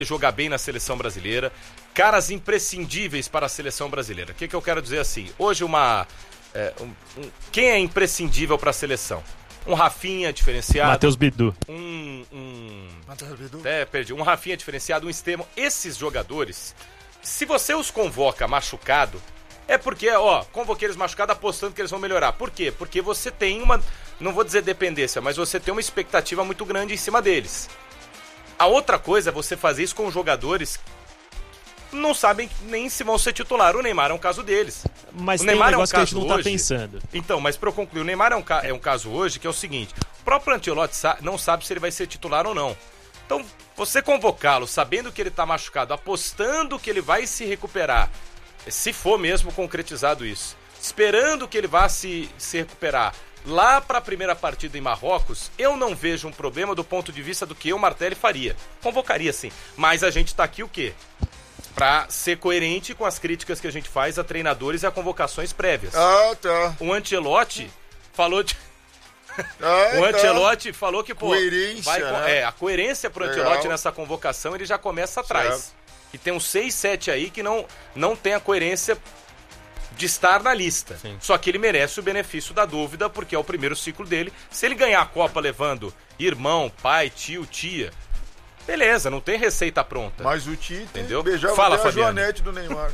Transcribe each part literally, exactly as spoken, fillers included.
jogar bem na seleção brasileira, caras imprescindíveis para a seleção brasileira. O que, que eu quero dizer assim? Hoje uma... É, um, um, quem é imprescindível para a seleção? Um Rafinha diferenciado. Matheus Bidu. Um... um Matheus Bidu. É, perdi. Um Rafinha diferenciado, um Estevão. Esses jogadores, se você os convoca machucado, é porque, ó, convoquei eles machucados apostando que eles vão melhorar. Por quê? Porque você tem uma, não vou dizer dependência, mas você tem uma expectativa muito grande em cima deles. A outra coisa é você fazer isso com jogadores que não sabem nem se vão ser titular. O Neymar é um caso deles. Mas o tem Neymar um negócio é um que a gente não tá hoje, pensando. Então, mas pra eu concluir, o Neymar é um, é um caso hoje que é o seguinte: o próprio Ancelotti não sabe se ele vai ser titular ou não. Então, você convocá-lo sabendo que ele tá machucado, apostando que ele vai se recuperar, se for mesmo concretizado isso, esperando que ele vá se, se recuperar lá para a primeira partida em Marrocos, eu não vejo um problema do ponto de vista do que o Martelli faria. Convocaria sim, mas a gente tá aqui o quê? Pra ser coerente com as críticas que a gente faz a treinadores e a convocações prévias. Ah, tá. O Ancelotti falou de... Ah, o tá. Ancelotti falou que, pô... Coerência, vai, né? É, a coerência pro Legal. Ancelotti nessa convocação, ele já começa atrás. Certo. E tem uns seis, sete aí que não, não tem a coerência de estar na lista. Sim. Só que ele merece o benefício da dúvida, porque é o primeiro ciclo dele. Se ele ganhar a Copa levando irmão, pai, tio, tia, beleza, não tem receita pronta. Mas o Tite Entendeu? beijava Fala, até a Fabiano. Joanete do Neymar.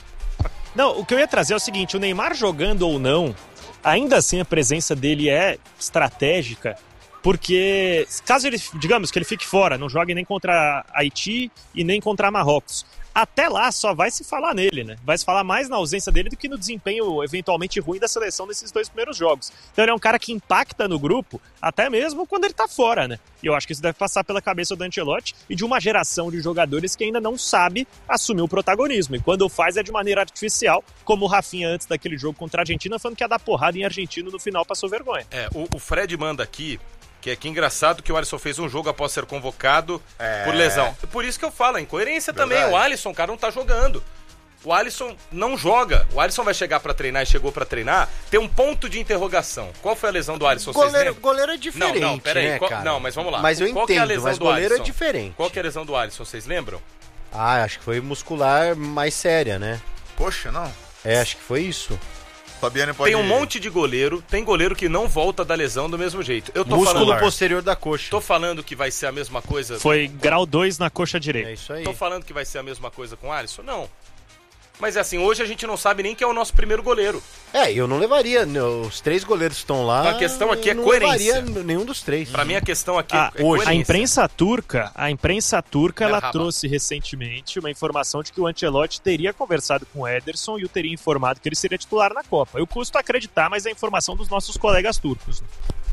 Não, o que eu ia trazer é o seguinte, o Neymar jogando ou não, ainda assim a presença dele é estratégica, porque caso ele, digamos, que ele fique fora, não jogue nem contra Haiti e nem contra Marrocos, até lá só vai se falar nele, né? Vai se falar mais na ausência dele do que no desempenho eventualmente ruim da seleção nesses dois primeiros jogos. Então ele é um cara que impacta no grupo, até mesmo quando ele tá fora, né? E eu acho que isso deve passar pela cabeça do Ancelotti e de uma geração de jogadores que ainda não sabe assumir o protagonismo. E quando faz é de maneira artificial, como o Rafinha antes daquele jogo contra a Argentina, falando que ia dar porrada em argentino no final, passou vergonha. É, o, o Fred manda aqui, que é que engraçado que o Alisson fez um jogo após ser convocado É. por lesão. Por isso que eu falo, a incoerência também. Verdade. O Alisson, cara, não tá jogando. O Alisson não joga. O Alisson vai chegar pra treinar e chegou pra treinar, tem um ponto de interrogação. Qual foi a lesão do Alisson? Vocês Goleiro, lembram? goleiro é diferente, Não, não, peraí. né, qual- cara? não, mas vamos lá. Mas eu Qual que é a entendo, lesão mas do goleiro Alisson? é diferente. Qual que é a lesão do Alisson? Vocês lembram? Ah, acho que foi muscular mais séria, né? Poxa, não. É, acho que foi isso. Fabiano pode... Tem um monte de goleiro, tem goleiro que não volta da lesão do mesmo jeito. Eu tô Músculo falando, posterior da coxa. tô falando que vai ser a mesma coisa. Foi grau dois na coxa direita. É isso aí. Tô falando que vai ser a mesma coisa com o Alisson? Não. Mas é assim, hoje a gente não sabe nem quem é o nosso primeiro goleiro. É, eu não levaria. né, Os três goleiros que estão lá. A questão aqui eu é não coerência. levaria nenhum dos três. Pra mim a questão aqui Ah, é hoje, a coerência. imprensa turca, a imprensa turca, É ela raba. trouxe recentemente uma informação de que o Ancelotti teria conversado com o Ederson e o teria informado que ele seria titular na Copa. Eu custo acreditar, mas é a informação dos nossos colegas turcos. Né?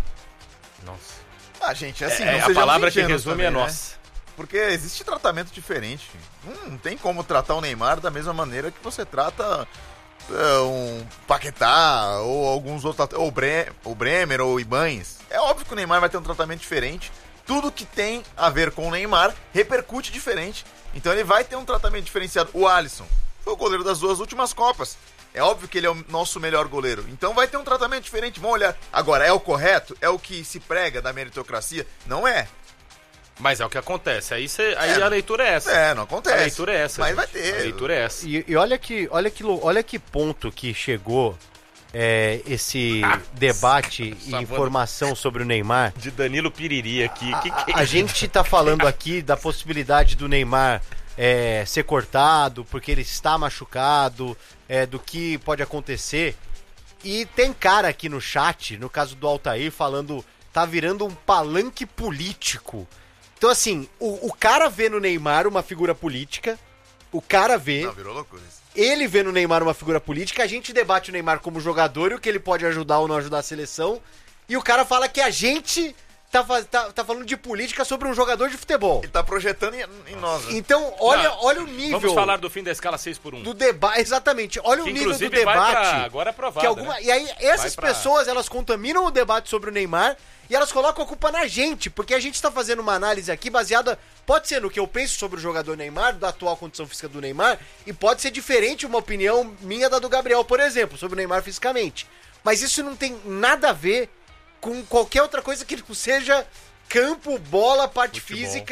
Nossa. Ah, gente, assim, É, não a sejamos palavra que ingênuos resume também, é né? nossa. Porque existe tratamento diferente. Não, não tem como tratar o Neymar da mesma maneira que você trata é, um Paquetá ou alguns outros, ou o Bre- o Bremer ou o Ibanez. É óbvio que o Neymar vai ter um tratamento diferente. Tudo que tem a ver com o Neymar repercute diferente. Então ele vai ter um tratamento diferenciado. O Alisson foi o goleiro das duas últimas Copas. É óbvio que ele é o nosso melhor goleiro. Então vai ter um tratamento diferente. Vamos olhar. Agora, é o correto? É o que se prega da meritocracia? Não é. Mas é o que acontece. Aí, cê, aí É. a leitura é essa. É, não acontece. A leitura é essa. Mas gente. vai ter. A leitura é essa. E, e olha que, olha que, lo- olha que ponto que chegou é, esse Ah, debate e savana. informação sobre o Neymar. De Danilo Piriri aqui. Que que é A gente tá falando aqui da possibilidade do Neymar é, ser cortado porque ele está machucado, é, do que pode acontecer. E tem cara aqui no chat, no caso do Altair, falando tá virando um palanque político. Então, assim, o, o cara vê no Neymar uma figura política, o cara vê, Não, virou loucura isso. ele vê no Neymar uma figura política, a gente debate o Neymar como jogador e o que ele pode ajudar ou não ajudar a seleção, e o cara fala que a gente tá, fa- tá, tá falando de política sobre um jogador de futebol. Ele tá projetando em, em nós, né? Então, olha, Não, olha o nível Vamos falar do fim da escala seis por um. do debate. Exatamente, olha Que o nível do inclusive vai pra, debate. agora aprovado, Que alguma... né? E aí, essas Vai pra- pessoas, elas contaminam o debate sobre o Neymar e elas colocam a culpa na gente, porque a gente tá fazendo uma análise aqui baseada, pode ser no que eu penso sobre o jogador Neymar, da atual condição física do Neymar, e pode ser diferente uma opinião minha da do Gabriel, por exemplo, sobre o Neymar fisicamente. Mas isso não tem nada a ver com qualquer outra coisa que não seja campo, bola, parte Futebol. física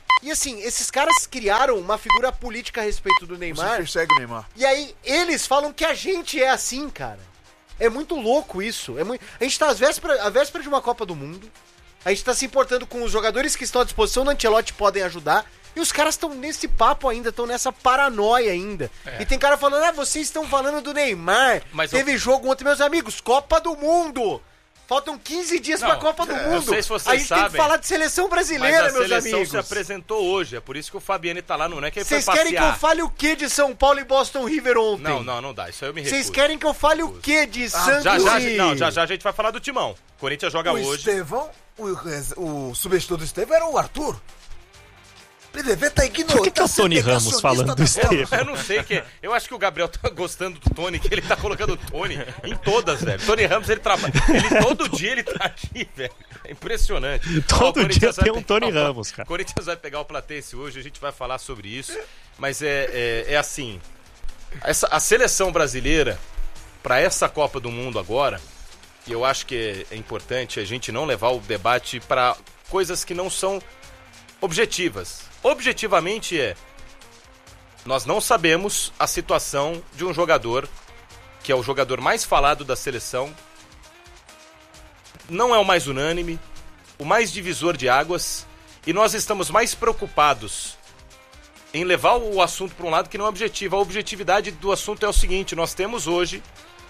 E assim, esses caras criaram uma figura política a respeito do Neymar. Você persegue o Neymar. E aí, eles falam que a gente é assim, cara. É muito louco isso. É muito... A gente tá às vésperas, à véspera de uma Copa do Mundo. A gente tá se importando com os jogadores que estão à disposição do Ancelotti podem ajudar. E os caras estão nesse papo ainda, estão nessa paranoia ainda. É. E tem cara falando, ah, vocês estão falando do Neymar. Mas Teve eu... jogo ontem, meus amigos, Copa do Mundo. Faltam quinze dias não, pra Copa do é, Mundo. Não sei se vocês a gente sabem, tem que falar de seleção brasileira, meus amigos. Mas a seleção se apresentou hoje, é por isso que o Fabiani tá lá, não é que ele foi passear. Vocês querem que eu fale o que de São Paulo e Boston River ontem? Não, não, não dá, isso aí eu me recuso. Vocês querem que eu fale o que de ah, Santos já, já, e... Não, já já a gente vai falar do Timão. O Corinthians joga o hoje. Estevão, o, o substituto do Estevão era o Arthur. P D V tá ignorando. Por que, que é o Tony Ramos falando do Estevão? Eu não sei que. Eu acho que o Gabriel tá gostando do Tony, que ele tá colocando o Tony em todas, velho. Tony Ramos, ele trabalha. Ele todo dia ele tá aqui, velho. É impressionante. Todo Ó, dia tem um Tony Ramos, cara. O Corinthians vai pegar o Platense hoje, a gente vai falar sobre isso. Mas é, é, é assim. Essa, a seleção brasileira, pra essa Copa do Mundo agora, e eu acho que é, é importante a gente não levar o debate pra coisas que não são objetivas. Objetivamente é, nós não sabemos a situação de um jogador que é o jogador mais falado da seleção, não é o mais unânime, o mais divisor de águas, e nós estamos mais preocupados em levar o assunto para um lado que não é objetivo. A objetividade do assunto é o seguinte: nós temos hoje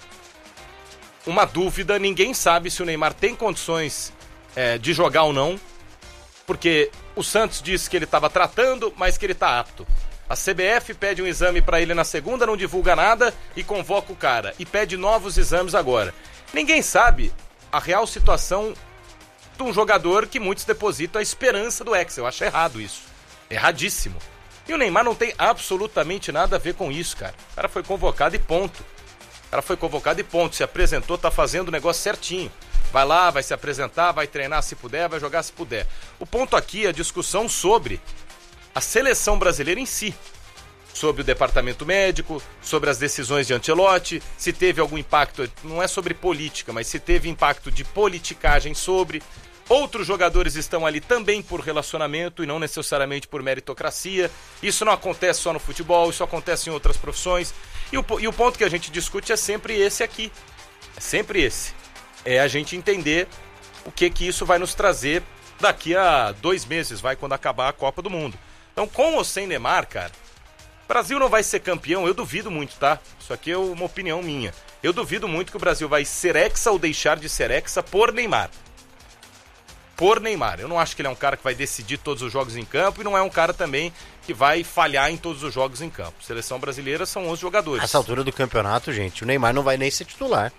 uma dúvida, ninguém sabe se o Neymar tem condições é, de jogar ou não, porque o Santos disse que ele estava tratando, mas que ele está apto. A C B F pede um exame para ele na segunda, não divulga nada e convoca o cara. E pede novos exames agora. Ninguém sabe a real situação de um jogador que muitos depositam a esperança do Hexa. Eu acho errado isso. Erradíssimo. E o Neymar não tem absolutamente nada a ver com isso, cara. O cara foi convocado e ponto. O cara foi convocado e ponto. Se apresentou, tá fazendo o negócio certinho. Vai lá, vai se apresentar, vai treinar se puder, vai jogar se puder. O ponto aqui é a discussão sobre a seleção brasileira em si. Sobre o departamento médico, sobre as decisões de Ancelotti, se teve algum impacto, não é sobre política, mas se teve impacto de politicagem sobre. Outros jogadores estão ali também por relacionamento e não necessariamente por meritocracia. Isso não acontece só no futebol, isso acontece em outras profissões. E o, e o ponto que a gente discute é sempre esse aqui. É sempre esse. É a gente entender o que que isso vai nos trazer daqui a dois meses, vai, quando acabar a Copa do Mundo. Então, com ou sem Neymar, cara, o Brasil não vai ser campeão, eu duvido muito, tá? Isso aqui é uma opinião minha. Eu duvido muito que o Brasil vai ser hexa ou deixar de ser hexa por Neymar. Por Neymar. Eu não acho que ele é um cara que vai decidir todos os jogos em campo e não é um cara também que vai falhar em todos os jogos em campo. Seleção brasileira são onze jogadores. Nessa altura do campeonato, gente, o Neymar não vai nem ser titular.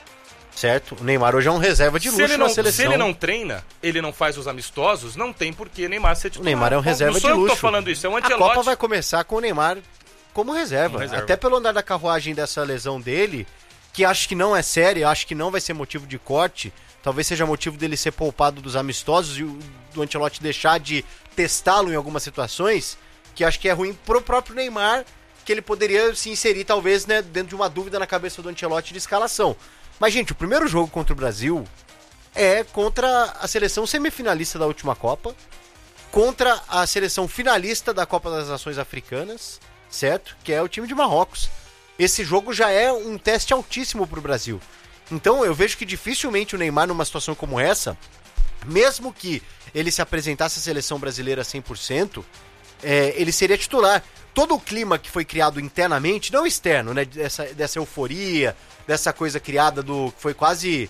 Certo? O Neymar hoje é um reserva de luxo não, na seleção. Se ele não treina, ele não faz os amistosos, não tem por que Neymar ser titular. O Neymar é um reserva de luxo. Não sou eu que tô falando isso, é um Ancelotti. A Copa vai começar com o Neymar como reserva. Um reserva. Até pelo andar da carruagem dessa lesão dele, que acho que não é séria, acho que não vai ser motivo de corte, talvez seja motivo dele ser poupado dos amistosos e do Ancelotti deixar de testá-lo em algumas situações, que acho que é ruim pro próprio Neymar, que ele poderia se inserir talvez, né, dentro de uma dúvida na cabeça do Ancelotti de escalação. Mas, gente, o primeiro jogo contra o Brasil é contra a seleção semifinalista da última Copa, contra a seleção finalista da Copa das Nações Africanas, certo? Que é o time de Marrocos. Esse jogo já é um teste altíssimo para o Brasil. Então, eu vejo que dificilmente o Neymar, numa situação como essa, mesmo que ele se apresentasse à seleção brasileira cem por cento, é, ele seria titular. Todo o clima que foi criado internamente, não externo, né, dessa, dessa euforia, dessa coisa criada do... que foi quase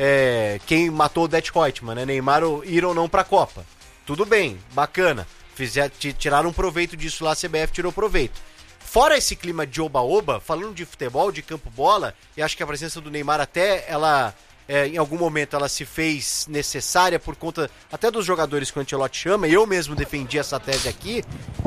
é, quem matou o Det Reutemann, né? Neymar ir ou não pra Copa. Tudo bem, bacana. Fizer, tiraram proveito disso lá, a C B F tirou proveito. Fora esse clima de oba-oba, falando de futebol, de campo-bola, e acho que a presença do Neymar até, ela... É, em algum momento ela se fez necessária por conta até dos jogadores que o Ancelotti chama, e eu mesmo defendi essa tese aqui,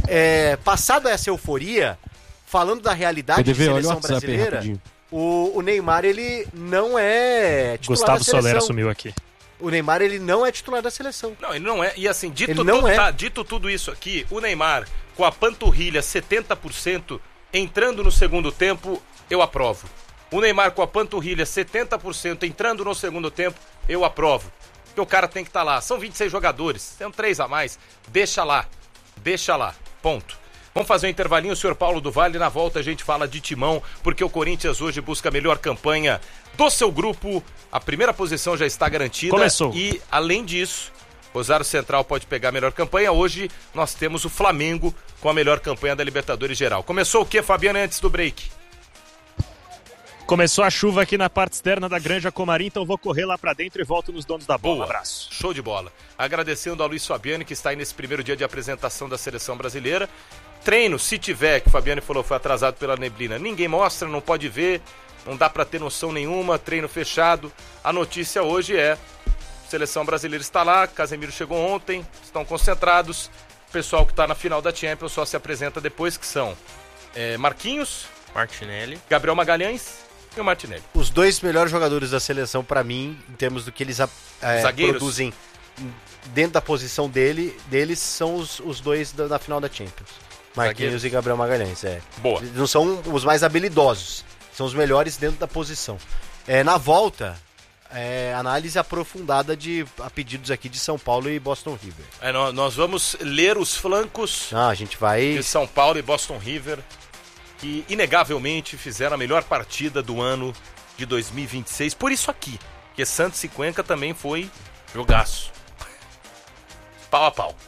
é, passada essa euforia, falando da realidade da seleção brasileira, o, o Neymar, ele não é titular Gustavo da seleção. Soler assumiu aqui. O Neymar, ele não é titular da seleção. Não, ele não é, e assim, dito, ele não tudo, é. Tá, dito tudo isso aqui, o Neymar, com a panturrilha setenta por cento, entrando no segundo tempo, eu aprovo. O Neymar com a panturrilha setenta por cento entrando no segundo tempo, eu aprovo. Porque o cara tem que estar tá lá. São vinte e seis jogadores, tem três a mais, deixa lá. deixa lá, ponto. Vamos fazer um intervalinho, o senhor Paulo do Vale, na volta a gente fala de timão, porque o Corinthians hoje busca a melhor campanha do seu grupo, a primeira posição já está garantida. Começou. E, além disso, Rosário Central pode pegar a melhor campanha, hoje nós temos o Flamengo com a melhor campanha da Libertadores geral. Começou o que, Fabiano, antes do break? Começou a chuva aqui na parte externa da Granja Comarim, então vou correr lá pra dentro e volto nos donos da bola. Boa. Um abraço. Show de bola. Agradecendo a Luiz Fabiano, que está aí nesse primeiro dia de apresentação da seleção brasileira. Treino, se tiver, que o Fabiano falou, foi atrasado pela neblina. Ninguém mostra, não pode ver, não dá pra ter noção nenhuma, treino fechado. A notícia hoje é, a seleção brasileira está lá, Casemiro chegou ontem, estão concentrados. O pessoal que está na final da Champions só se apresenta depois, que são é, Marquinhos, Martinelli, Gabriel Magalhães e o Martinelli. Os dois melhores jogadores da seleção, pra mim, em termos do que eles é, produzem dentro da posição dele, deles, são os, os dois da, da final da Champions. Marquinhos Zagueiros. E Gabriel Magalhães, é. Boa. Eles não são os mais habilidosos, são os melhores dentro da posição. É, na volta, é, análise aprofundada de, a pedidos aqui de São Paulo e Boston River. É, nós, nós vamos ler os flancos ah, a gente vai... de São Paulo e Boston River, que inegavelmente fizeram a melhor partida do ano de dois mil e vinte e seis, por isso aqui, que Santos e Cuenca também foi jogaço. Pau a pau.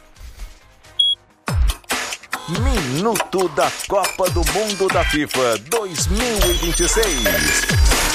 Minuto da Copa do Mundo da FIFA dois mil e vinte e seis.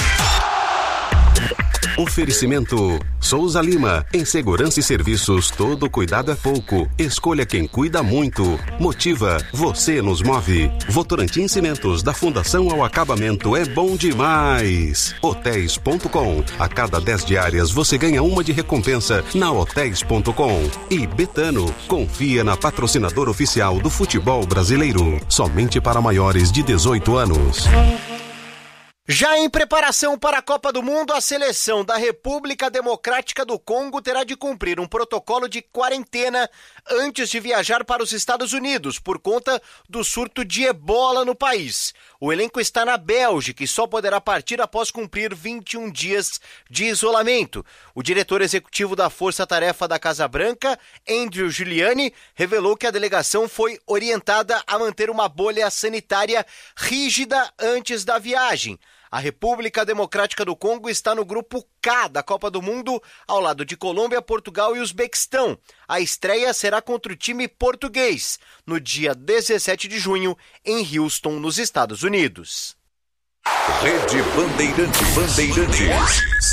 Oferecimento Souza Lima. Em segurança e serviços, todo cuidado é pouco. Escolha quem cuida muito. Motiva, você nos move. Votorantim Cimentos, da fundação ao acabamento, é bom demais. Hotéis ponto com. A cada dez diárias você ganha uma de recompensa na hotéis ponto com. E Betano, confia na patrocinadora oficial do futebol brasileiro. Somente para maiores de dezoito anos. Já em preparação para a Copa do Mundo, a seleção da República Democrática do Congo terá de cumprir um protocolo de quarentena antes de viajar para os Estados Unidos, por conta do surto de ebola no país. O elenco está na Bélgica e só poderá partir após cumprir vinte e um dias de isolamento. O diretor executivo da Força Tarefa da Casa Branca, Andrew Giuliani, revelou que a delegação foi orientada a manter uma bolha sanitária rígida antes da viagem. A República Democrática do Congo está no grupo K da Copa do Mundo, ao lado de Colômbia, Portugal e Uzbequistão. A estreia será contra o time português, no dia dezessete de junho, em Houston, nos Estados Unidos. Rede Bandeirantes. Bandeirantes.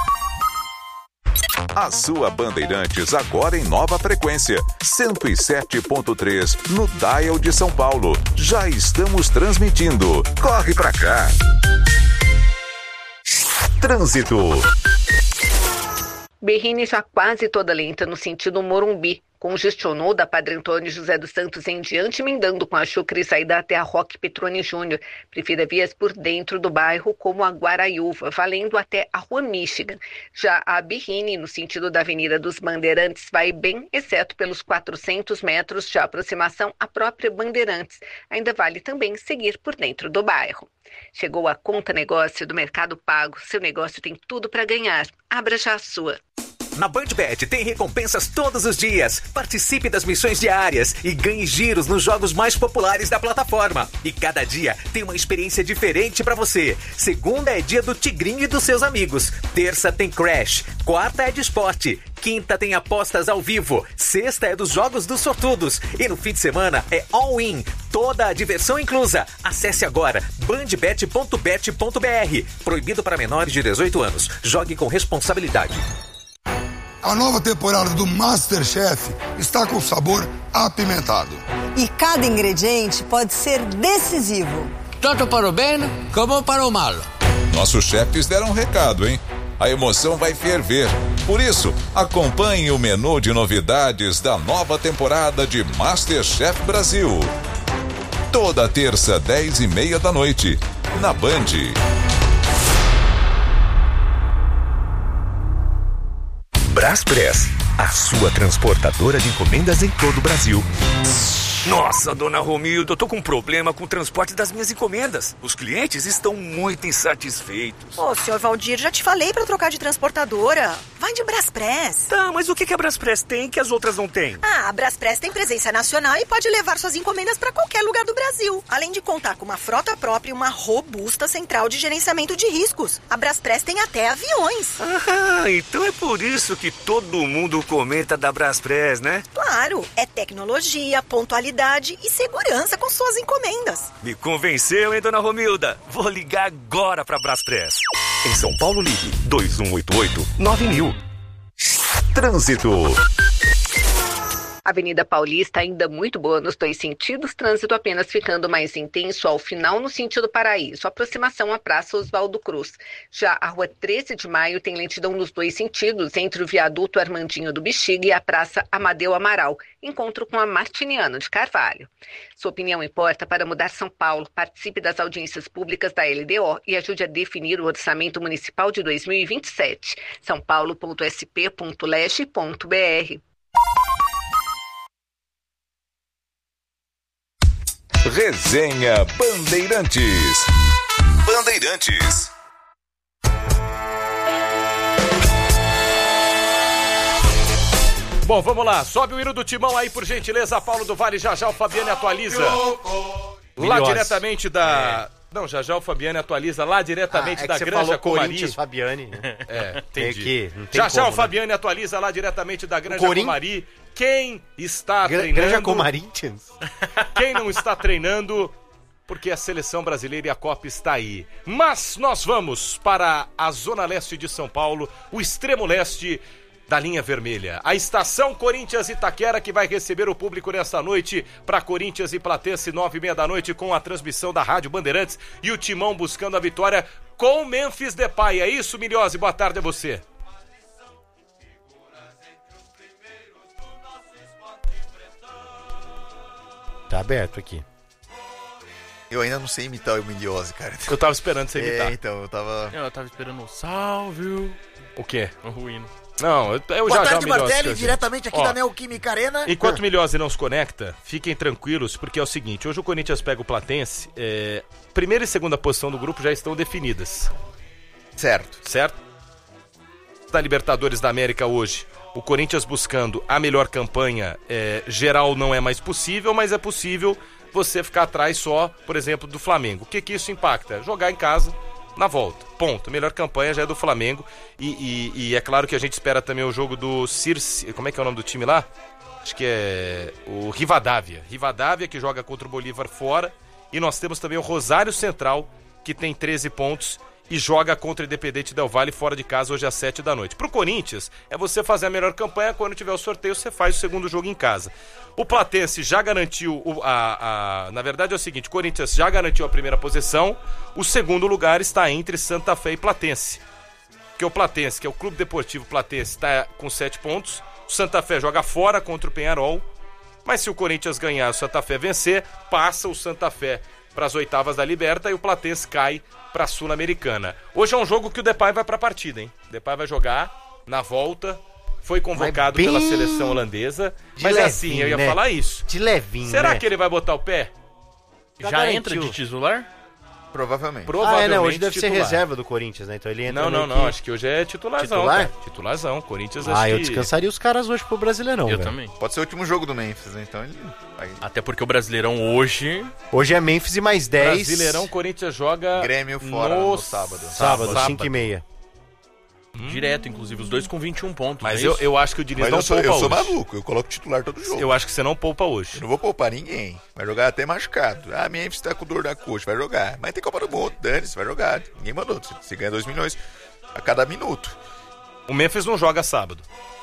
A sua Bandeirantes agora em nova frequência, cento e sete ponto três no dial de São Paulo. Já estamos transmitindo. Corre pra cá. Trânsito. Berrini já quase toda lenta no sentido Morumbi. Congestionou da Padre Antônio José dos Santos em diante, emendando com a Chucre e saída até a Roque Petroni Júnior. Prefira vias por dentro do bairro, como a Guaraiúva, valendo até a Rua Michigan. Já a Berrini, no sentido da Avenida dos Bandeirantes, vai bem, exceto pelos quatrocentos metros de aproximação à própria Bandeirantes. Ainda vale também seguir por dentro do bairro. Chegou a Conta Negócio do Mercado Pago. Seu negócio tem tudo para ganhar. Abra já a sua. Na BandBet tem recompensas todos os dias. Participe das missões diárias e ganhe giros nos jogos mais populares da plataforma. E cada dia tem uma experiência diferente pra você. Segunda é dia do Tigrinho e dos seus amigos. Terça tem Crash. Quarta é de esporte. Quinta tem apostas ao vivo. Sexta é dos jogos dos sortudos. E no fim de semana é all-in. Toda a diversão inclusa. Acesse agora bandbet ponto bet ponto br. Proibido para menores de dezoito anos. Jogue com responsabilidade. A nova temporada do MasterChef está com sabor apimentado. E cada ingrediente pode ser decisivo. Tanto para o bem como para o mal. Nossos chefes deram um recado, hein? A emoção vai ferver. Por isso, acompanhe o menu de novidades da nova temporada de MasterChef Brasil. Toda terça, dez e meia da noite, na Band. Braspress, a sua transportadora de encomendas em todo o Brasil. Nossa, dona Romilda, eu tô com um problema com o transporte das minhas encomendas. Os clientes estão muito insatisfeitos. Ô, senhor Valdir, já te falei pra trocar de transportadora. Vai de Braspress. Tá, mas o que que a Braspress tem que as outras não têm? Ah, a Braspress tem presença nacional e pode levar suas encomendas pra qualquer lugar do Brasil. Além de contar com uma frota própria e uma robusta central de gerenciamento de riscos. A Braspress tem até aviões. Ah, então é por isso que todo mundo comenta da Braspress, né? Claro, é tecnologia, pontualidade e segurança com suas encomendas. Me convenceu, hein, dona Romilda? Vou ligar agora pra Braspress. Em São Paulo, ligue dois um oito oito nove mil. Trânsito. Avenida Paulista ainda muito boa nos dois sentidos, trânsito apenas ficando mais intenso ao final no sentido Paraíso, aproximação à Praça Oswaldo Cruz. Já a Rua treze de Maio tem lentidão nos dois sentidos, entre o viaduto Armandinho do Bexiga e a Praça Amadeu Amaral, encontro com a Martiniano de Carvalho. Sua opinião importa para mudar São Paulo. Participe das audiências públicas da L D O e ajude a definir o orçamento municipal de dois mil e vinte e sete. são paulo ponto s p ponto leste ponto b r. Resenha Bandeirantes. Bandeirantes. Bom, vamos lá. Sobe o hino do Timão aí, por gentileza. Paulo do Vale, já já o Fabiane atualiza. Lá Milhões. diretamente da... É. Não, já já o Fabiane atualiza lá diretamente ah, é da que Granja Comari. Corinthians, Fabiane. É, entendi. Que, não tem já como, já o né? Fabiane atualiza lá diretamente da Granja Corin... Comari. Quem está Gra treinando... Granja Comarinthians? Quem não está treinando... Porque a seleção brasileira e a Copa está aí. Mas nós vamos para a zona leste de São Paulo, o extremo leste da linha vermelha. A estação Corinthians Itaquera, que vai receber o público nesta noite para Corinthians e Platense, nove e meia da noite, com a transmissão da Rádio Bandeirantes e o Timão buscando a vitória com Memphis Depay. É isso, Milhose? Boa tarde a você. Tá aberto aqui. Eu ainda não sei imitar o Milhose, cara. Eu tava esperando você imitar. É, então, eu tava... Eu tava esperando o salve. O quê? O ruíno. Não, eu, eu Boa já tarde, já Martelli, diretamente aqui Ó, da Neoquímica Arena. Enquanto o Milhose não se conecta, fiquem tranquilos, porque é o seguinte, hoje o Corinthians pega o Platense, é, primeira e segunda posição do grupo já estão definidas. Certo. Certo? Da Libertadores da América hoje, o Corinthians buscando a melhor campanha é, geral não é mais possível, mas é possível você ficar atrás só, por exemplo, do Flamengo. O que que isso impacta? Jogar em casa na volta. Ponto. A melhor campanha já é do Flamengo. E, e, e é claro que a gente espera também o jogo do Circe. Como é que é o nome do time lá? Acho que é o Rivadavia. Rivadavia, que joga contra o Bolívar fora. E nós temos também o Rosário Central, que tem treze pontos e joga contra o Independente Del Valle fora de casa hoje às sete da noite. Pro Corinthians, é você fazer a melhor campanha. Quando tiver o sorteio, você faz o segundo jogo em casa. O Platense já garantiu, o, a, a, na verdade é o seguinte, o Corinthians já garantiu a primeira posição, o segundo lugar está entre Santa Fé e Platense. Porque o Platense, que é o Clube Deportivo Platense, está com sete pontos, o Santa Fé joga fora contra o Peñarol, mas se o Corinthians ganhar e o Santa Fé vencer, passa o Santa Fé para as oitavas da Liberta e o Platense cai para a Sul-Americana. Hoje é um jogo que o Depay vai para a partida, hein? O Depay vai jogar na volta, foi convocado pela seleção holandesa, mas é assim, eu ia né? falar isso. De levinho, Será né? que ele vai botar o pé? Já, Já entra de titular? Provavelmente. Provavelmente Ah, é, não, hoje deve titular. ser reserva do Corinthians, né? Então ele entra Não, não, meio não, que... acho que hoje é titularzão. Titular? Cara. Titularzão, Corinthians Ah, acho eu que... descansaria os caras hoje pro Brasileirão, Eu velho. também. Pode ser o último jogo do Memphis, né? Então ele... Vai... Até porque o Brasileirão hoje... Hoje é Memphis e mais dez. Brasileirão, Corinthians joga... Grêmio fora no, no sábado. Sábado, sábado. cinco e meia. Hum. Direto, inclusive, os dois com vinte e um pontos. Mas é eu, isso? eu acho que o Diniz Mas não eu sou, poupa eu sou hoje. maluco, eu coloco titular todo jogo. Eu acho que você não poupa hoje. Eu não vou poupar ninguém. Vai jogar até machucado. Ah, Memphis tá com dor na coxa, vai jogar. Mas tem Copa do Mundo, dane-se, vai jogar. Ninguém mandou. Você, você ganha dois milhões a cada minuto. O Memphis não joga sábado.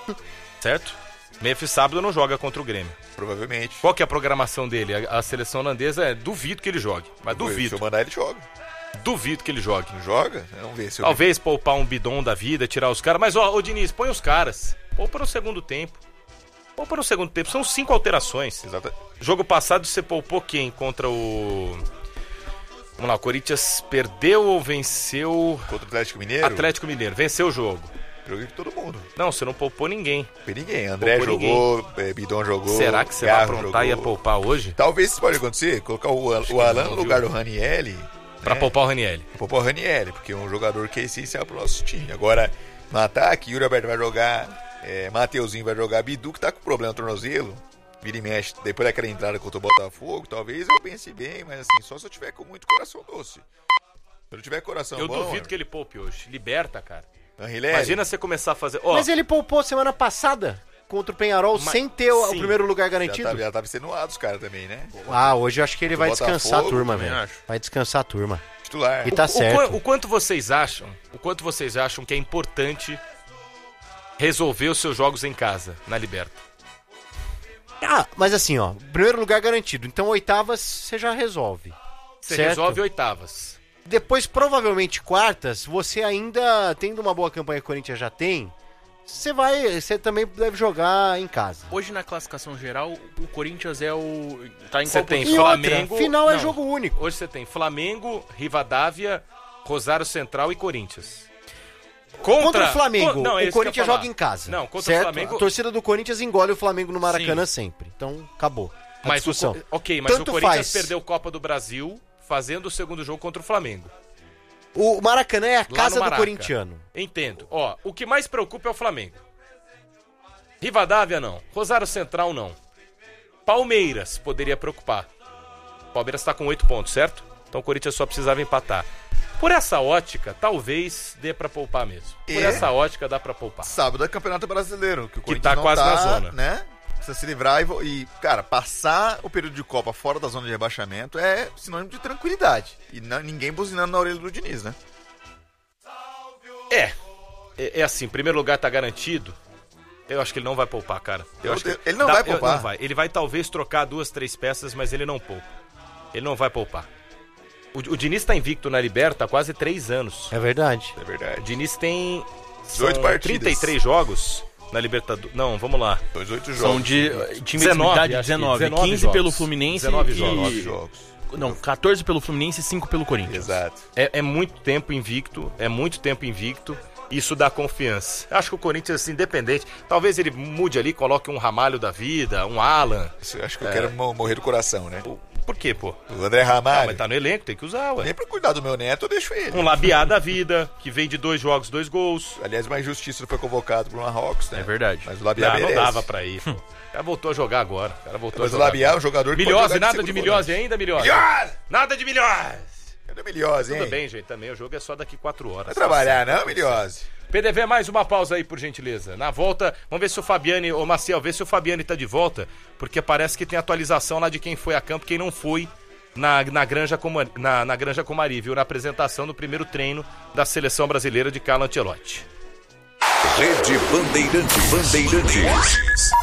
Certo? Memphis sábado não joga contra o Grêmio. Provavelmente. Qual que é a programação dele? A, a seleção holandesa é duvido que ele jogue. Mas duvido. Se eu mandar, ele joga. Duvido que ele jogue. Não joga? Vamos ver se eu... Talvez poupar um bidon da vida, tirar os caras. Mas, ó, ô Diniz, põe os caras. Poupa no segundo tempo. Poupa no segundo tempo. São cinco alterações. Exato. Jogo passado você poupou quem contra o... Vamos lá, o Corinthians perdeu ou venceu... Contra o Atlético Mineiro? Atlético Mineiro. Venceu o jogo. Joguei com todo mundo. Não, você não poupou ninguém. Foi ninguém. André poupou jogou, ninguém. É, Bidon jogou. Será que você Garro vai aprontar jogou. e ia poupar hoje? Talvez isso pode acontecer. Colocar o, o Alan no lugar do Ranielli. Pra né? poupar o Ranielli. Poupar o Ranielli, porque é um jogador que é essencial pro nosso time. Agora, no ataque, Yuri Alberto vai jogar, é, Mateuzinho vai jogar, Bidu que tá com problema no tornozelo. Vira e mexe, depois daquela entrada contra o Botafogo, talvez eu pense bem, mas assim, só se eu tiver com muito coração doce. Se eu não tiver coração Eu bom... duvido que ele poupe hoje. Liberta, cara. Anrileri. Imagina você começar a fazer... Ó, Mas ele poupou semana passada contra o Penharol Mas- sem ter o, o sim. primeiro lugar Já garantido. tava, já tava extenuado os caras também, né? Ah, hoje eu acho que ele Do vai descansar a Botafogo, turma, também velho. acho. Vai descansar a turma. Titular. E tá o, certo. O, quan- o quanto vocês acham, o quanto vocês acham que é importante resolver os seus jogos em casa, na Liberta? Ah, mas assim, ó, primeiro lugar garantido. Então, oitavas você já resolve. Você certo? resolve oitavas. Depois, provavelmente, quartas, você ainda, tendo uma boa campanha que o Corinthians já tem, você vai, você também deve jogar em casa. Hoje na classificação geral, o Corinthians é o... Tá em Você qual tem posição? Flamengo... final é não, jogo único. Hoje você tem Flamengo, Rivadavia, Rosário Central e Corinthians. Contra, Contra o Flamengo, Con- não, é o isso que eu ia Corinthians falar. joga em casa. Não, contra certo? o Flamengo... A torcida do Corinthians engole o Flamengo no Maracanã sempre. Então, acabou. A Mas o, discussão. Co- ok, mas Tanto o Corinthians faz. perdeu Copa do Brasil fazendo o segundo jogo contra o Flamengo. O Maracanã é a Lá no casa do Maraca. corintiano. Entendo. Ó, o que mais preocupa é o Flamengo. Rivadavia não. Rosário Central não. Palmeiras poderia preocupar. Palmeiras tá com oito pontos, certo? Então o Corinthians só precisava empatar. Por essa ótica, talvez dê pra poupar mesmo. Por E? essa ótica dá pra poupar. Sábado é Campeonato Brasileiro, que o Que Corinthians tá não quase tá, na zona. né? Precisa se livrar e, vo- e, cara, passar o período de Copa fora da zona de rebaixamento é sinônimo de tranquilidade. E na- ninguém buzinando na orelha do Diniz, né? É. É, é assim, primeiro lugar tá garantido. Eu acho que ele não vai poupar, cara. Eu Eu acho que te- ele não vai eu- poupar. não vai. Ele vai talvez trocar duas, três peças, mas ele não poupa. Ele não vai poupar. O, o Diniz tá invicto na Liberta há quase três anos. É verdade. É verdade. O Diniz tem dezoito são partidas. trinta e três jogos na Libertadores. Não, vamos lá. dezoito jogos. São de time de dezenove, idade acho que dezenove. dezenove quinze jogos. pelo Fluminense dezenove e... jogos. nove jogos. Não, quatorze pelo Fluminense e cinco pelo Corinthians. Exato. É, é muito tempo invicto, é muito tempo invicto. Isso dá confiança. Acho que o Corinthians, assim, independente, talvez ele mude ali, coloque um Ramalho da vida, um Alan. Isso, eu acho que eu É. quero mo- morrer do coração, né? Por quê, pô? O André Ah, Ramalho. mas tá no elenco, tem que usar, ué. Nem pra cuidar do meu neto, eu deixo ele. Um Labiá da vida, que vem de dois jogos, dois gols. Aliás, mais justiça não foi convocado pro Marrocos, né? É verdade. Mas o Labiá Não, não merece. dava pra ir, pô. O cara voltou a jogar agora. O cara voltou Mas a o jogar Labiá é agora. um jogador que Milhose, pode jogar nada de segundo Milhose volante. ainda, Milhose? Milhose! Nada de Milhose! Cadê o Milhose, hein? Tudo bem, gente, também o jogo é só daqui quatro horas. Vai trabalhar, não, Milhose? P D V, mais uma pausa aí, por gentileza. Na volta, vamos ver se o Fabiane, ô Maciel, vê se o Fabiane tá de volta, porque parece que tem atualização lá de quem foi a campo, quem não foi na, na, Granja, Comari, na, na Granja Comari, viu? Na apresentação do primeiro treino da seleção brasileira de Carlo Ancelotti. Rede Bandeirantes. Bandeirantes.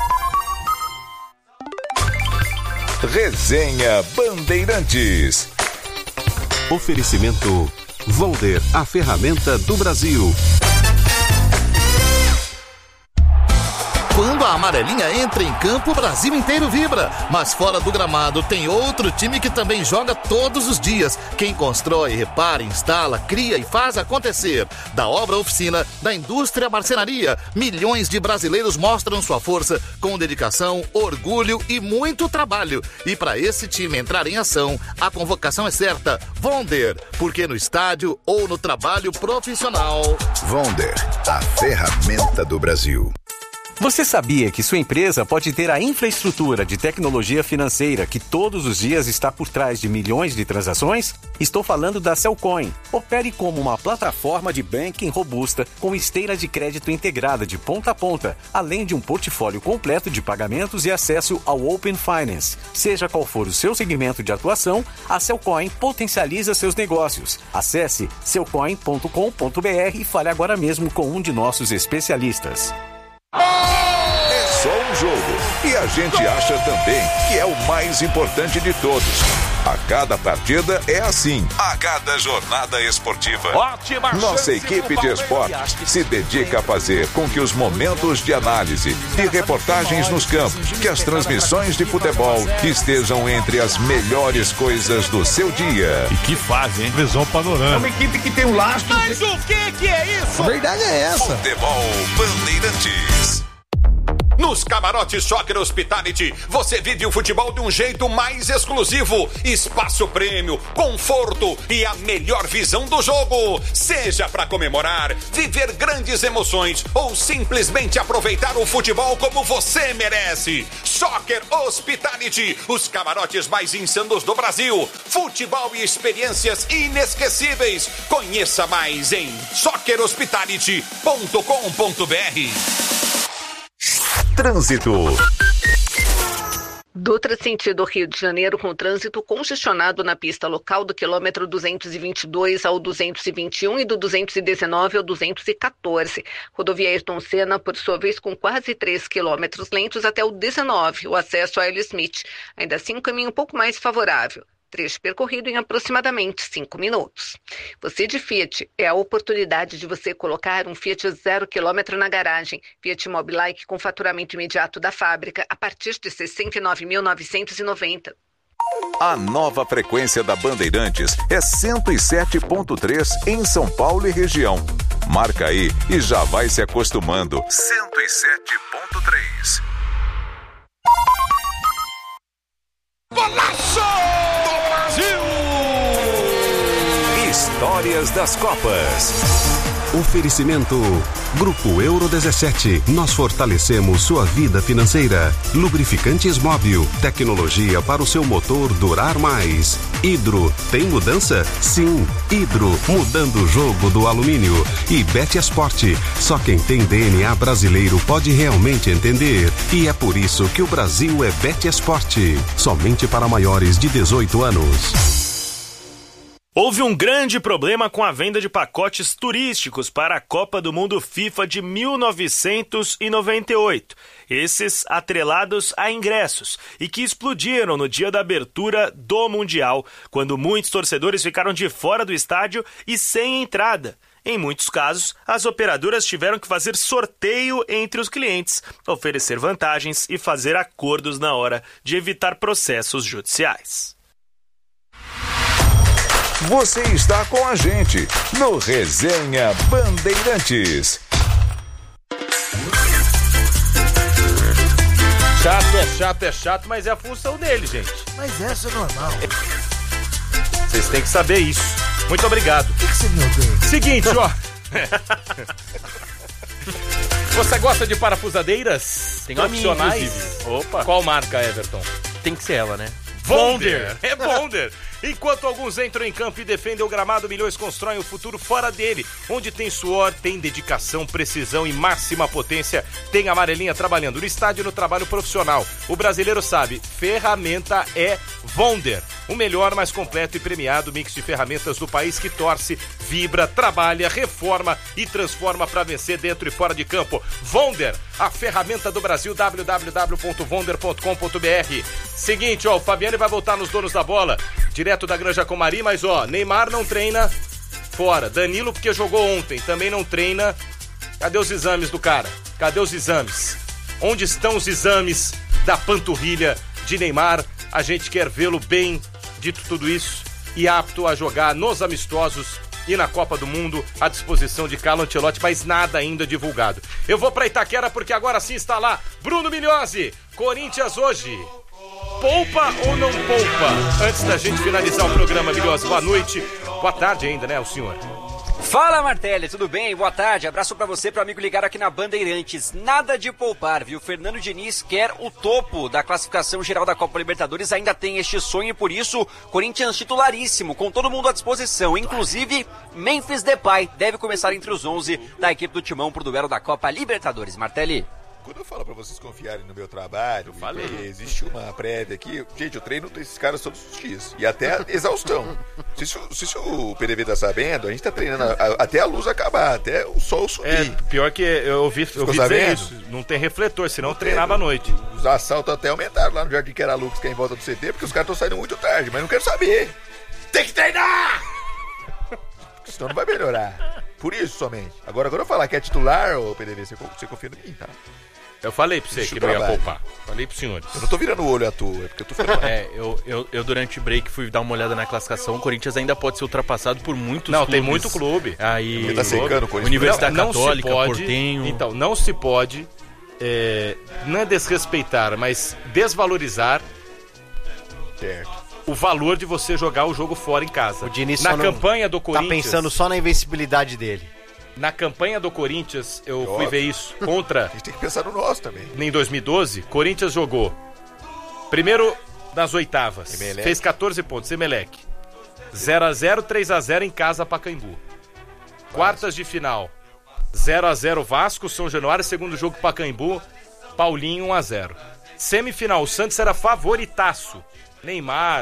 Resenha Bandeirantes. Oferecimento Volder, a ferramenta do Brasil. Quando a amarelinha entra em campo, o Brasil inteiro vibra. Mas fora do gramado tem outro time que também joga todos os dias. Quem constrói, repara, instala, cria e faz acontecer. Da obra à oficina, da indústria à marcenaria, milhões de brasileiros mostram sua força com dedicação, orgulho e muito trabalho. E para esse time entrar em ação, a convocação é certa. Vonder, porque no estádio ou no trabalho profissional. Vonder, a ferramenta do Brasil. Você sabia que sua empresa pode ter a infraestrutura de tecnologia financeira que todos os dias está por trás de milhões de transações? Estou falando da Cellcoin. Opere como uma plataforma de banking robusta com esteira de crédito integrada de ponta a ponta, além de um portfólio completo de pagamentos e acesso ao Open Finance. Seja qual for o seu segmento de atuação, a Cellcoin potencializa seus negócios. Acesse cellcoin ponto com ponto b r e fale agora mesmo com um de nossos especialistas. É só um jogo. E a gente acha também que é o mais importante de todos. A cada partida é assim. A cada jornada esportiva. Ótima Nossa equipe de esportes se dedica a fazer com que os momentos de análise e reportagens nos campos, que as transmissões de futebol estejam entre as melhores coisas do seu dia. E que fase, hein? Visão panorâmica. É uma equipe que tem um lastro. Mas o que que é isso? A verdade é essa. Futebol Bandeirantes. Nos camarotes Soccer Hospitality, você vive o futebol de um jeito mais exclusivo. Espaço prêmio, conforto e a melhor visão do jogo. Seja para comemorar, viver grandes emoções ou simplesmente aproveitar o futebol como você merece. Soccer Hospitality, os camarotes mais insanos do Brasil. Futebol e experiências inesquecíveis. Conheça mais em soccer hospitality ponto com ponto b r. Trânsito. Dutra sentido Rio de Janeiro com trânsito congestionado na pista local do quilômetro duzentos e vinte e dois ao duzentos e vinte e um e do duzentos e dezenove ao duzentos e quatorze. Rodovia Ayrton Senna, por sua vez, com quase três quilômetros lentos até o dezenove, o acesso a L. Smith. Ainda assim, um caminho um pouco mais favorável. Trecho percorrido em aproximadamente cinco minutos. Você de Fiat, é a oportunidade de você colocar um Fiat zero quilômetro na garagem. Fiat Mobilike com faturamento imediato da fábrica a partir de sessenta e nove mil novecentos e noventa. A nova frequência da Bandeirantes é cento e sete ponto três em São Paulo e região. Marca aí e já vai se acostumando. cento e sete ponto três. Golaço do Brasil! Histórias das Copas. Oferecimento Grupo Euro dezessete. Nós fortalecemos sua vida financeira. Lubrificantes Móbil. Tecnologia para o seu motor durar mais. Hidro. Tem mudança? Sim. Hidro. Mudando o jogo do alumínio. E Betesport. Só quem tem D N A brasileiro pode realmente entender. E é por isso que o Brasil é Betesport. Somente para maiores de dezoito anos. Houve um grande problema com a venda de pacotes turísticos para a Copa do Mundo FIFA de mil novecentos e noventa e oito. Esses atrelados a ingressos e que explodiram no dia da abertura do Mundial, quando muitos torcedores ficaram de fora do estádio e sem entrada. Em muitos casos, as operadoras tiveram que fazer sorteio entre os clientes, oferecer vantagens e fazer acordos na hora de evitar processos judiciais. Você está com a gente no Resenha Bandeirantes. Chato é chato, é chato, mas é a função dele, gente. Mas essa é normal. Vocês têm que saber isso. Muito obrigado. O que, que você me odeia? Seguinte, ó. Você gosta de parafusadeiras? Tem uma minha, profissionais? Opa. Qual marca, Everton? Tem que ser ela, né? Bonder. É Bonder. Enquanto alguns entram em campo e defendem o gramado, milhões constroem o futuro fora dele. Onde tem suor, tem dedicação, precisão e máxima potência. Tem amarelinha trabalhando no estádio e no trabalho profissional. O brasileiro sabe, ferramenta é Bonder. O melhor, mais completo e premiado mix de ferramentas do país que torce, vibra, trabalha, reforma e transforma para vencer dentro e fora de campo. Bonder, a ferramenta do Brasil, w w w ponto bonder ponto com ponto b r. Seguinte, ó, o Fabiano vai voltar nos donos da bola. Direto da Granja Comari, mas ó, Neymar não treina fora. Danilo, porque jogou ontem, também não treina. Cadê os exames do cara? Cadê os exames? Onde estão os exames da panturrilha de Neymar? A gente quer vê-lo bem, dito tudo isso, e apto a jogar nos amistosos e na Copa do Mundo, à disposição de Carlo Ancelotti, mas nada ainda divulgado. Eu vou pra Itaquera porque agora sim está lá Bruno Migliozzi. Corinthians hoje. Poupa ou não poupa? Antes da gente finalizar o programa, Migliozzi, boa noite. Boa tarde ainda, né, o senhor? Fala, Martelli, tudo bem? Boa tarde, abraço pra você, pro amigo ligado aqui na Bandeirantes. Nada de poupar, viu? Fernando Diniz quer o topo da classificação geral da Copa Libertadores, ainda tem este sonho e por isso, Corinthians titularíssimo, com todo mundo à disposição, inclusive Memphis Depay deve começar entre os onze da equipe do Timão pro duelo da Copa Libertadores. Martelli. quando eu falo pra vocês confiarem no meu trabalho, eu falei. Existe uma prévia aqui. Gente, eu treino esses caras todos os dias. E até exaustão. Não sei se, se, se o P D V tá sabendo, a gente tá treinando a, a, até a luz acabar, até o sol subir. É, pior que eu ouvi, eu ouvi dizer isso. Não tem refletor, senão eu treinava à noite. Os assaltos até aumentaram lá no Jardim Queralux, que é em volta do C T, porque os caras estão saindo muito tarde, mas não quero saber. Tem que treinar! Senão não vai melhorar. Por isso somente. Agora, quando eu falar que é titular, ô P D V, você, você confia em mim, tá? Eu falei pra você Deixa que não ia poupar. Falei pros senhores. Eu não tô virando o olho à toa, é porque eu tô falando. É, eu, eu, eu durante o break fui dar uma olhada na classificação. O Corinthians ainda pode ser ultrapassado por muitos não, clubes. Não, tem muito clube. Aí, Ele tá secando o Corinthians. Universidade não, não Católica, se pode, Portenho. Então, não se pode, é, não é desrespeitar, mas desvalorizar certo. o valor de você jogar o jogo fora em casa. O Diniz na só campanha do Corinthians... Tá pensando só na invencibilidade dele. Na campanha do Corinthians, eu Óbvio. fui ver isso contra... A gente tem que pensar no nosso também. Em dois mil e doze, Corinthians jogou primeiro nas oitavas. Emelec. Fez catorze pontos, Emelec. zero a zero, três a zero em casa, Pacaembu. Quartas de final, zero a zero Vasco, São Januário, segundo jogo Pacaembu, Paulinho um a zero. Semifinal, o Santos era favoritaço. Neymar.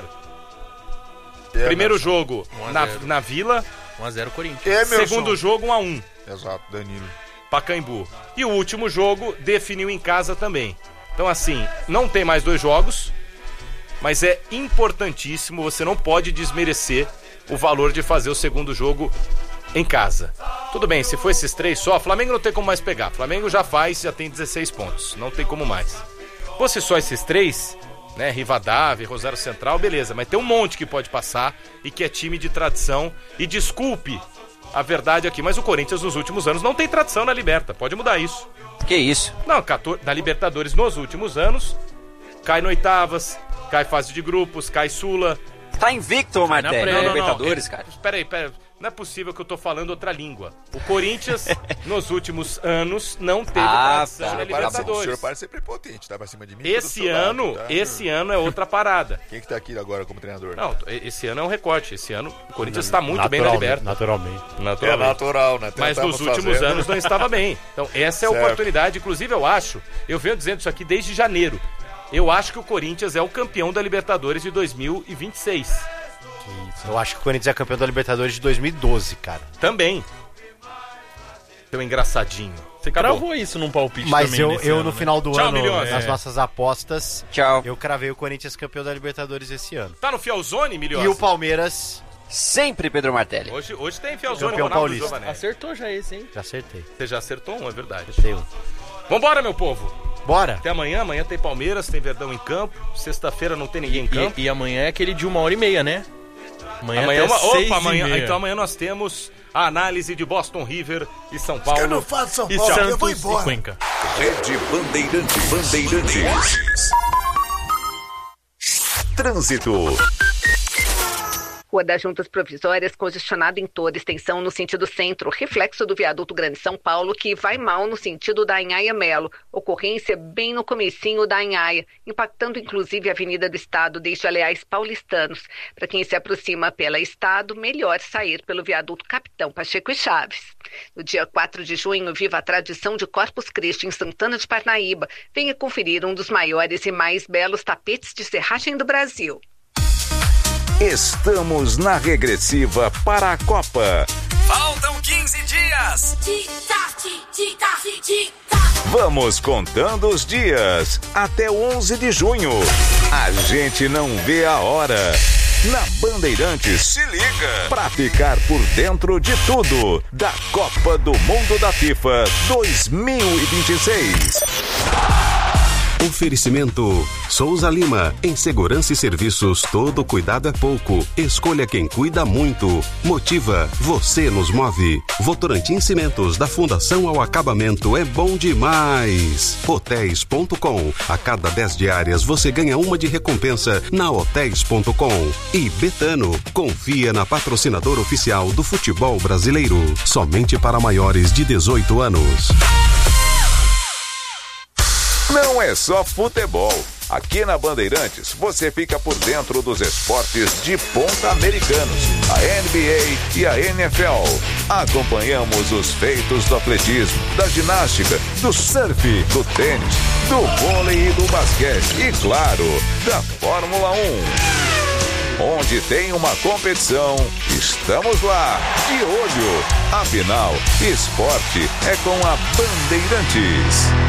É, Primeiro mas... jogo na, na Vila. um a zero Corinthians. É, meu Segundo som. jogo, um a um. Exato, Danilo. Pacaembu. E o último jogo definiu em casa também. Então, assim, não tem mais dois jogos, mas é importantíssimo, você não pode desmerecer o valor de fazer o segundo jogo em casa. Tudo bem, se for esses três só, Flamengo não tem como mais pegar. Flamengo já faz, já tem dezesseis pontos, não tem como mais. Fosse só esses três, né, Rivadavia, Rosário Central, beleza, mas tem um monte que pode passar e que é time de tradição. E desculpe a verdade aqui, mas o Corinthians nos últimos anos não tem tradição na Liberta, pode mudar isso. Que isso? Não, na Libertadores nos últimos anos, cai no oitavas, cai fase de grupos, cai Sula. Tá invicto, Martelli, na Libertadores, cara. Peraí, peraí. Não é possível que eu tô falando outra língua. O Corinthians, nos últimos anos, não teve Ah, tradição tá. na O Libertadores. senhor parece ser prepotente, tá pra cima de mim. Esse do seu ano, lado, tá? esse ano é outra parada. Quem que tá aqui agora como treinador? Não, esse ano é um recorte. Esse ano o Corinthians está muito bem na Liberta. Naturalmente. Naturalmente. É natural, né? Mas Tentamos nos últimos fazer. anos não estava bem. Então essa é a Certo. oportunidade. Inclusive eu acho, eu venho dizendo isso aqui desde janeiro. Eu acho que o Corinthians é o campeão da Libertadores de dois mil e vinte e seis. Eu acho que o Corinthians é campeão da Libertadores de dois mil e doze, cara. Também. Seu engraçadinho. Você acabou. Cravou isso num palpite Mas também eu, nesse eu ano, no né? final do Tchau, ano, milhões. nas É. nossas apostas, Tchau. eu cravei o Corinthians campeão da Libertadores esse ano. Tá no Fielzone, Milhosa? E o Palmeiras Sempre Pedro Martelli. Hoje, hoje tem Fielzone, Campeão Ronaldo paulista. Giovanelli. Acertou já esse, hein? já acertei. Você já acertou um, é verdade. Acertei um. Vambora, meu povo. Bora! Até amanhã. Amanhã tem Palmeiras, tem Verdão em campo. Sexta-feira não tem ninguém em campo. E, e amanhã é aquele de uma hora e meia, né? Amanhã, Amanhã, até uma... seis Opa, e amanhã. meia. Então amanhã nós temos a análise de Boston River e São Os caras Paulo. não fazem São E Paulo, Santos eu vou e embora. Cuenca. Rede Bandeirante Bandeirantes. Trânsito. Rua das Juntas Provisórias congestionada em toda extensão no sentido centro, reflexo do viaduto Grande São Paulo, que vai mal no sentido da Anhaia Melo. Ocorrência bem no comecinho da Anhaia, impactando inclusive a Avenida do Estado, desde Aleais Paulistanos. Para quem se aproxima pela Estado, melhor sair pelo viaduto Capitão Pacheco e Chaves. No dia quatro de junho, viva a tradição de Corpus Christi em Santana de Parnaíba. Venha conferir um dos maiores e mais belos tapetes de serragem do Brasil. Estamos na regressiva para a Copa. Faltam quinze dias. Vamos contando os dias até o onze de junho. A gente não vê a hora. Na Bandeirantes, se liga pra ficar por dentro de tudo da Copa do Mundo da FIFA dois mil e vinte e seis. Oferecimento Souza Lima. Em segurança e serviços, todo cuidado é pouco. Escolha quem cuida muito. Motiva, você nos move. Votorantim Cimentos, da Fundação ao Acabamento, é bom demais. Hotéis ponto com. A cada dez diárias você ganha uma de recompensa na hotéis ponto com. E Betano, confia na patrocinadora oficial do futebol brasileiro. Somente para maiores de dezoito anos. Não é só futebol. Aqui na Bandeirantes, você fica por dentro dos esportes de ponta americanos, a N B A e a N F L. Acompanhamos os feitos do atletismo, da ginástica, do surf, do tênis, do vôlei e do basquete e, claro, da Fórmula um. Onde tem uma competição, estamos lá, de olho. Afinal, esporte é com a Bandeirantes.